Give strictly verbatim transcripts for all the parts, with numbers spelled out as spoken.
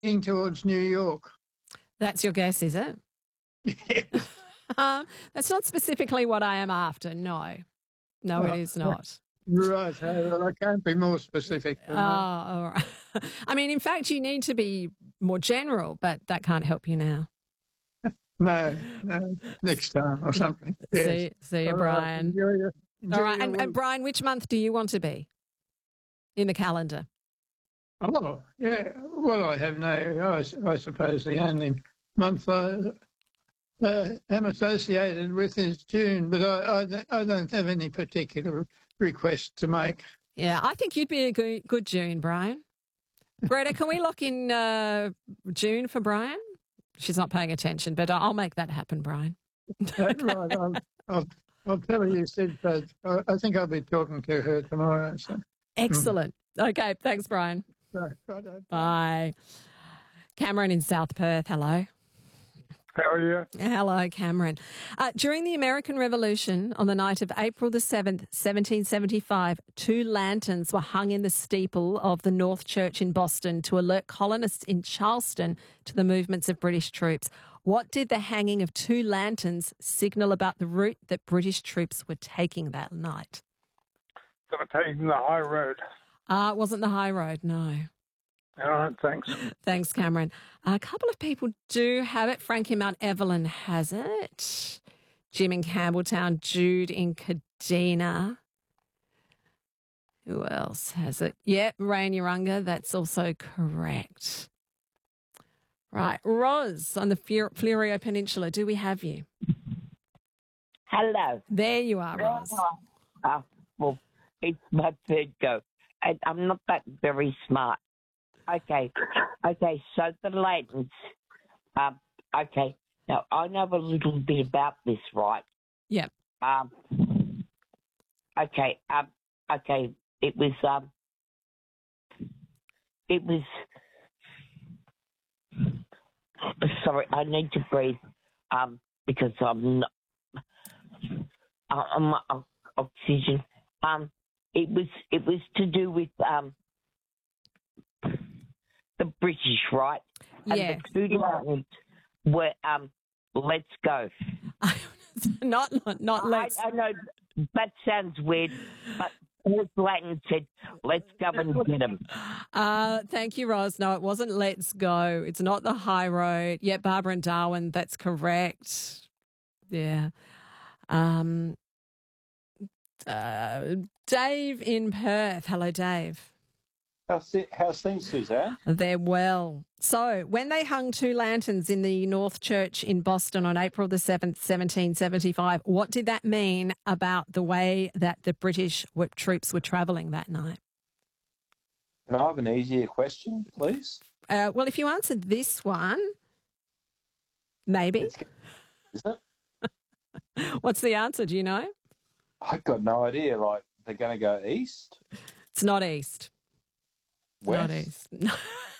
heading towards New York. That's your guess, is it? um, that's not specifically what I am after. No, no, Oh, it is not. Right. Well, I can't be more specific than Oh, that. all right. I mean, in fact, you need to be more general, but that can't help you now. No, no, next time or something. Yes. See, see you, All right, Brian. enjoy your, enjoy All right, your and, and week. Brian, which month do you want to be in the calendar? Oh, yeah. Well, I have no, I, s- I suppose the only month I uh, am associated with is June, but I, I, don't- I don't have any particular request to make. Yeah, I think you'd be a good, good June, Brian. Greta, can we lock in uh, June for Brian? She's not paying attention, but I'll make that happen, Brian. Uh, right, I'll, I'll, I'll tell her you said that. I, I think I'll be talking to her tomorrow. So, Excellent. Okay, thanks, Brian. right, right, Bye. Cameron in South Perth, hello. How are you? Hello, Cameron. Uh, during the American Revolution, on the night of April the seventh, seventeen seventy-five, two lanterns were hung in the steeple of the North Church in Boston to alert colonists in Charleston to the movements of British troops. What did the hanging of two lanterns signal about the route that British troops were taking that night? So we're taking the high road. Uh, it wasn't the high road, no. All right, thanks. Thanks, Cameron. A couple of people do have it. Frank in Mount Evelyn has it. Jim in Campbelltown, Jude in Kadina. Who else has it? Yep, Ray in Urunga. That's also correct. Right. Roz on the Fur- Fleurieu Peninsula. Do we have you? Hello. There you are, Roz. Uh, well, it's my third go. And I'm not that very smart. Okay. Okay, so the lanterns. Um, okay. Now, I know a little bit about this, right? Yep. Um, okay. Um, okay. It was, um, it was, sorry, I need to breathe, um, because I'm not, I'm on oxygen. Um, it was, it was to do with, um, the British, right? And Yeah. the two lanterns were, um, let's go. not, not let's. I, I know that sounds weird, but Paul Blanton said, let's go and get him. Uh, thank you, Roz. No, it wasn't let's go. It's not the high road. Yeah, Barbara and Darwin, that's correct. Yeah. Um, uh, Dave in Perth. Hello, Dave. How's, th- how's things, Suzanne? They're well. So, when they hung two lanterns in the North Church in Boston on April the seventh, seventeen seventy-five, what did that mean about the way that the British w- troops were travelling that night? Can I have an easier question, please? Uh, well, if you answered this one, maybe. Is it? What's the answer? Do you know? I've got no idea. Like, they're going to go east? It's not east. West? Not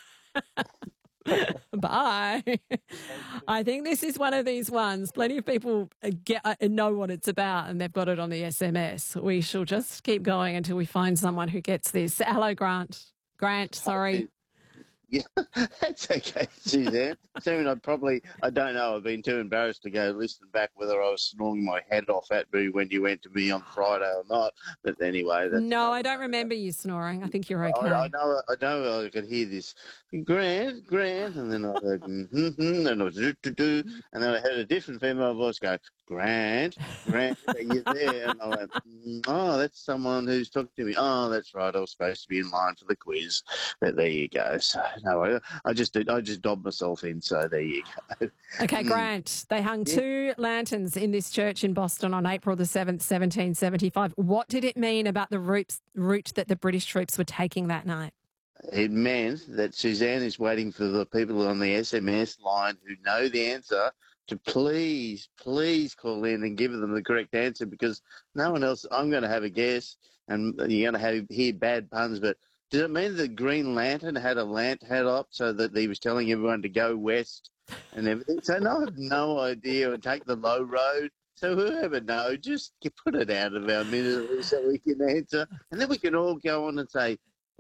east. Bye. I think this is one of these ones. Plenty of people get uh, know what it's about and they've got it on the S M S. We shall just keep going until we find someone who gets this. Hello, Grant. Grant, sorry. Yeah, that's okay, Suzanne. Soon I'd probably, I don't know, I've been too embarrassed to go listen back whether I was snoring my head off at me when you went to me on Friday or not. But anyway. That's no, I don't remember you snoring. I think you're okay. I, I know I know I could hear this, Grant, Grant, and then I heard, mm-hmm, and I was do, do, do, and then I heard a different female voice go, Grant, Grant, are you there? And I went, mm, oh, that's someone who's talking to me. Oh, that's right, I was supposed to be in line for the quiz. But there you go. So, no, I, I just did, I just dobbed myself in, so there you go. Okay, Grant, they hung Yeah. two lanterns in this church in Boston on April the seventh, seventeen seventy-five. What did it mean about the route, route that the British troops were taking that night? It meant that Suzanne is waiting for the people on the S M S line who know the answer to please, please call in and give them the correct answer, because no one else, I'm going to have a guess and you're going to have hear bad puns, but does it mean the Green Lantern had a lant hat up so that he was telling everyone to go west and everything? So no, I have no idea, and take the low road. So whoever knows, just put it out of our misery so we can answer, and then we can all go on and say,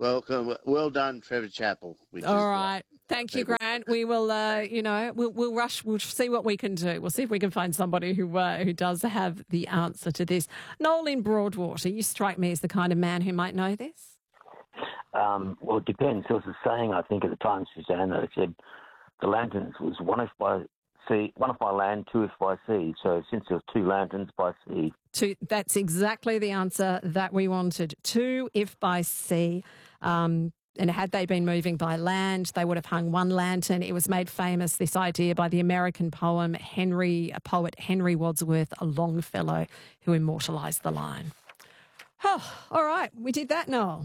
Welcome. Well done, Trevor Chappell. Which All is right. Thank you, people- Grant. We will, uh, you know, we'll, we'll rush. We'll see what we can do. We'll see if we can find somebody who uh, who does have the answer to this. Noel in Broadwater, you strike me as the kind of man who might know this. Um, well, it depends. There was a saying, I think, at the time, Suzanne, that it said the lanterns was one if by sea, one if by land, two if by sea. So since there was two lanterns by sea. Two, that's exactly the answer that we wanted. Two if by sea. Um, and had they been moving by land, they would have hung one lantern. It was made famous, this idea, by the American poem Henry, poet Henry Wadsworth Longfellow, who immortalised the line. Oh, all right, we did that, Noel.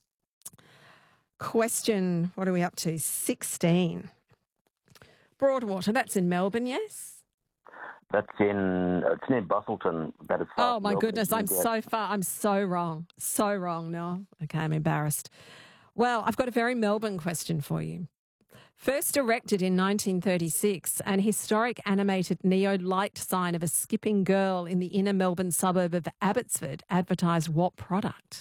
Question, what are we up to? sixteen. Broadwater, that's in Melbourne, yes? That's in, it's near Bustleton. About as far Oh, as my Melbourne goodness, as you I'm can get. so far, I'm so wrong. So wrong, Noel. Okay, I'm embarrassed. Well, I've got a very Melbourne question for you. First erected in nineteen thirty-six, an historic animated neo-light sign of a skipping girl in the inner Melbourne suburb of Abbotsford advertised what product?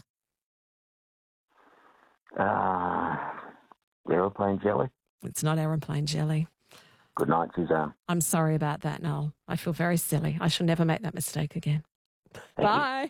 Uh, aeroplane jelly. It's not aeroplane jelly. Good night, Suzanne. I'm sorry about that, Noel. I feel very silly. I shall never make that mistake again. Thank you. Bye.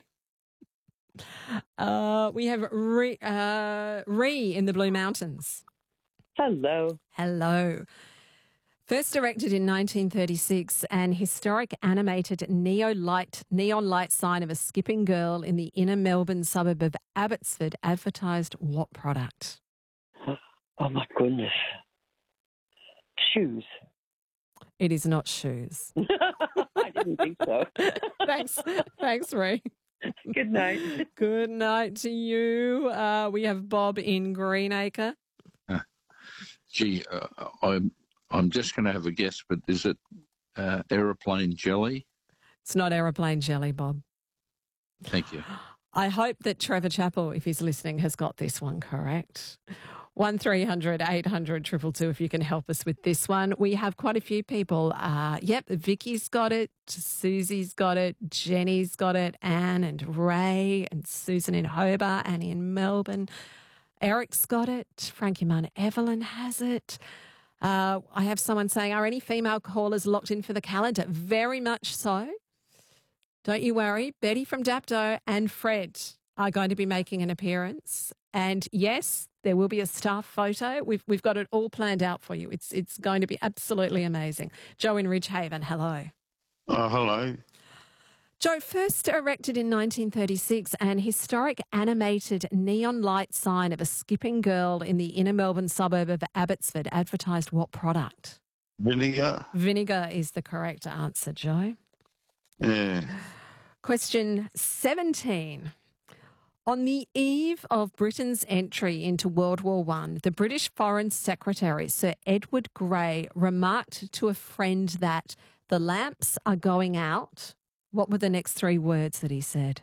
Uh, we have Ree, uh, Ree in the Blue Mountains. Hello. Hello. First erected in nineteen thirty-six, an historic animated neo-light, neon light sign of a skipping girl in the inner Melbourne suburb of Abbotsford advertised what product? Oh, my goodness. Shoes. It is not shoes. I didn't think so. Thanks. Thanks, Ree. Good night. Good night to you. Uh, we have Bob in Greenacre. Gee, uh, I'm I'm just going to have a guess, but is it uh, aeroplane jelly? It's not aeroplane jelly, Bob. Thank you. I hope that Trevor Chappell, if he's listening, has got this one correct. one three hundred eight hundred two two two if you can help us with this one. We have quite a few people. Uh, yep, Vicky's got it, Susie's got it, Jenny's got it, Anne and Ray and Susan in Hobart, Annie in Melbourne. Eric's got it, Frankie Munn, Evelyn has it. Uh, I have someone saying, are any female callers locked in for the calendar? Very much so. Don't you worry. Betty from Dapto and Fred are going to be making an appearance. And yes, there will be a staff photo. We've we've got it all planned out for you. It's it's going to be absolutely amazing. Joe in Ridgehaven, hello. Oh, hello. Joe, first erected in nineteen thirty-six, an historic animated neon light sign of a skipping girl in the inner Melbourne suburb of Abbotsford advertised what product? Vinegar. Vinegar is the correct answer, Joe. Yeah. Question seventeen. On the eve of Britain's entry into World War One, the British Foreign Secretary, Sir Edward Grey, remarked to a friend that the lamps are going out. What were the next three words that he said?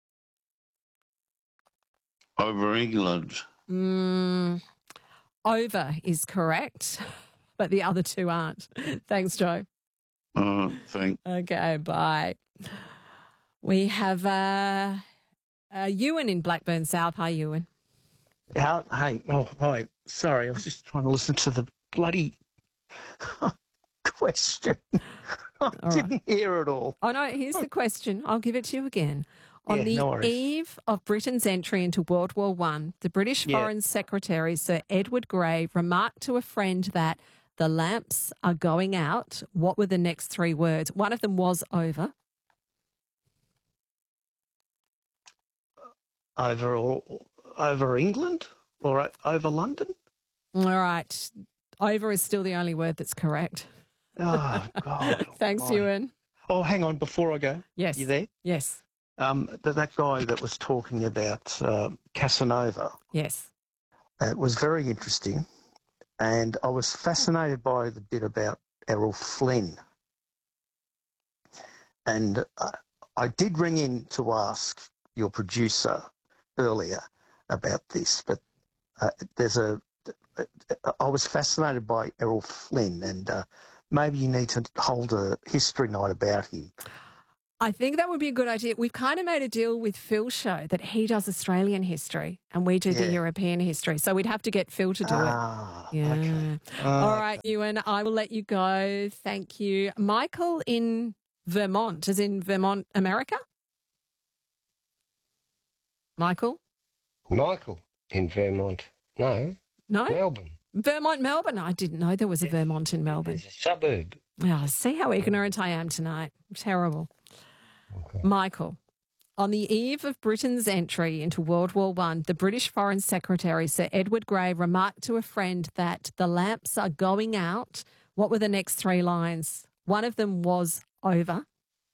Over England. Mm, over is correct, but the other two aren't. Thanks, Joe. Oh, thank. Okay, bye. We have uh, uh, Ewan in Blackburn South. Hi, Ewan. How, hey, oh, hi. Sorry, I was just trying to listen to the bloody question. I All didn't right. hear it all. Oh, no, here's the question. I'll give it to you again. On Yeah, the no worries. eve of Britain's entry into World War One, the British Yeah. Foreign Secretary, Sir Edward Grey, remarked to a friend that the lamps are going out. What were the next three words? One of them was over. Over all, over England or o- over London? All right. Over is still the only word that's correct. Oh, God. Thanks, almighty. Ewan. Oh, hang on, before I go. Yes. You there? Yes. Um, that, that guy that was talking about uh, Casanova, Yes. it was very interesting. And I was fascinated by the bit about Errol Flynn. And uh, I did ring in to ask your producer earlier about this, but uh, there's a. I was fascinated by Errol Flynn, and uh, maybe you need to hold a history night about him. I think that would be a good idea. We've kind of made a deal with Phil Show that he does Australian history and we do the Yeah. European history. So we'd have to get Phil to do Ah, it. Yeah. okay. All Ah, right, Ewan, I will let you go. Thank you. Michael in Vermont, as in Vermont, America? Michael? Michael in Vermont. No, No? Melbourne. Vermont, Melbourne. I didn't know there was a Vermont in Melbourne. It's a suburb. Oh, see how ignorant I am tonight. Terrible. Okay. Michael, on the eve of Britain's entry into World War One, the British Foreign Secretary, Sir Edward Grey, remarked to a friend that the lamps are going out. What were the next three lines? One of them was over.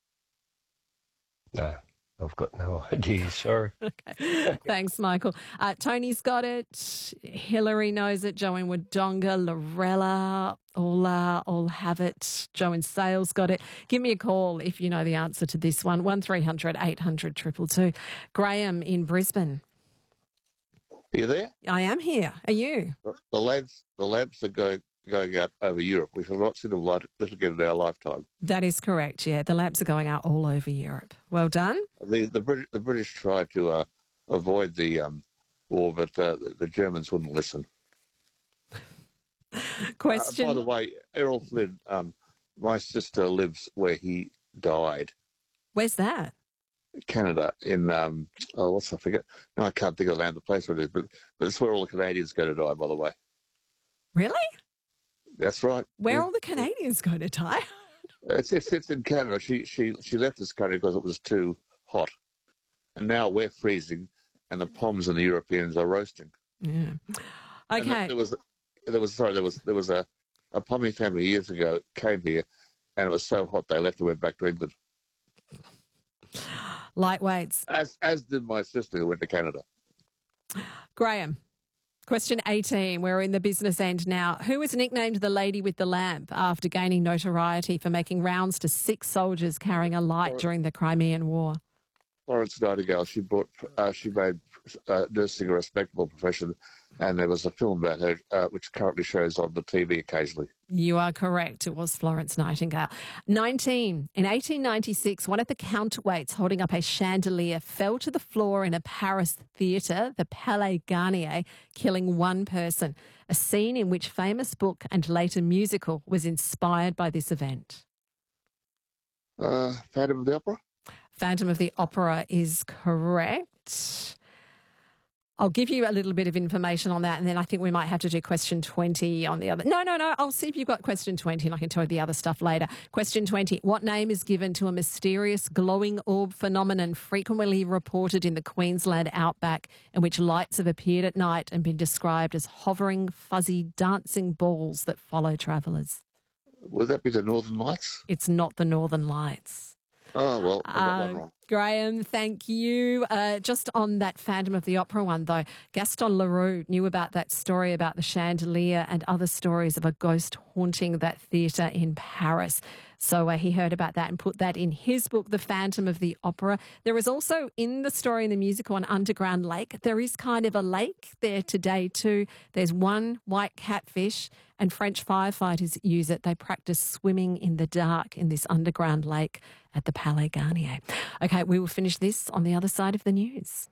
No, I've got no idea. Sorry. Okay. Thanks, Michael. Uh, Tony's got it. Hillary knows it. Joanne Wodonga, Lorella, all, uh, all have it. Joanne Sales got it. Give me a call if you know the answer to this one. one three hundred eight hundred two two two. Graham in Brisbane. Are you there? I am here. Are you? The lamps, the lamps are going going out over Europe. We have not seen them light lit again in our lifetime. That is correct, yeah. The lamps are going out all over Europe. Well done. The the British the British tried to uh, avoid the um, war, but uh, the, the Germans wouldn't listen. Question. Uh, by the way, Errol Flynn, um, my sister lives where he died, Where's that? Canada, in um, oh, what's I forget? No, I can't think of the land, the place where it is, but but it's where all the Canadians go to die. By the way, Really? that's right. Where Yeah. are all the Canadians going to die? It's, it's it's in Canada. She she she left this country because it was too hot, and now we're freezing, and the Poms and the Europeans are roasting. Yeah. And Okay. there was there was sorry there was there was a a Pommy family years ago came here, and it was so hot they left and went back to England. Lightweights. As as did my sister who went to Canada. Graham, question eighteen. We're in the business end now. Who was nicknamed the lady with the lamp after gaining notoriety for making rounds to six soldiers carrying a light during the Crimean War? Florence Nightingale. She brought uh, she made uh, nursing a respectable profession, and there was a film about her uh, which currently shows on the T V occasionally. You are correct. It was Florence Nightingale. nineteen. In eighteen ninety-six, one of the counterweights holding up a chandelier fell to the floor in a Paris theatre, the Palais Garnier, killing one person. A scene in which famous book and later musical was inspired by this event. Uh, Phantom of the Opera. Phantom of the Opera is correct. I'll give you a little bit of information on that, and then I think we might have to do question twenty on the other. No, no, no. I'll see if you've got question twenty, and I can tell you the other stuff later. Question twenty. What name is given to a mysterious glowing orb phenomenon frequently reported in the Queensland outback, in which lights have appeared at night and been described as hovering, fuzzy, dancing balls that follow travellers? Would that be the Northern Lights? It's not the Northern Lights. Oh, well, I got one Uh, wrong. Graham, thank you. Uh, just on that Phantom of the Opera one, though, Gaston Leroux knew about that story about the chandelier and other stories of a ghost haunting that theatre in Paris. So uh, he heard about that and put that in his book, The Phantom of the Opera. There is also, in the story in the musical, an underground lake. There is kind of a lake there today too. There's one white catfish, and French firefighters use it. They practice swimming in the dark in this underground lake at the Palais Garnier. Okay, we will finish this on the other side of the news.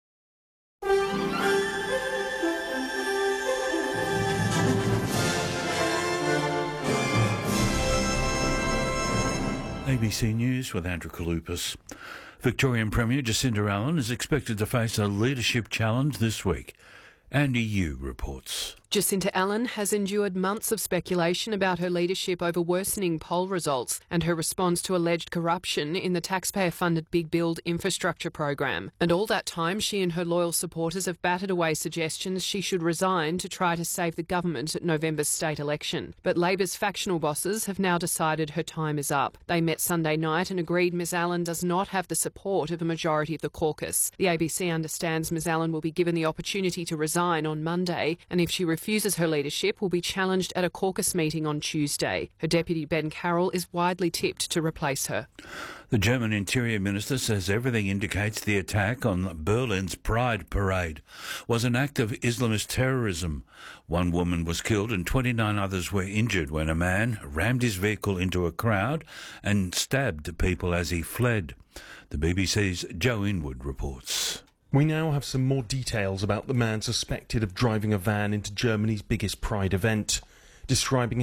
A B C News with Andrew Kalupas. Victorian Premier Jacinda Allen is expected to face a leadership challenge this week. Andy Yu reports. Jacinta Allen has endured months of speculation about her leadership over worsening poll results and her response to alleged corruption in the taxpayer-funded Big Build infrastructure program. And all that time, she and her loyal supporters have battered away suggestions she should resign to try to save the government at November's state election. But Labor's factional bosses have now decided her time is up. They met Sunday night and agreed Ms Allen does not have the support of a majority of the caucus. The A B C understands Ms Allen will be given the opportunity to resign on Monday, and if she refuses refuses her leadership will be challenged at a caucus meeting on Tuesday. Her deputy Ben Carroll is widely tipped to replace her. The German Interior Minister says everything indicates the attack on Berlin's Pride Parade was an act of Islamist terrorism. One woman was killed and twenty-nine others were injured when a man rammed his vehicle into a crowd and stabbed people as he fled. The B B C's Joe Inwood reports. We now have some more details about the man suspected of driving a van into Germany's biggest Pride event, describing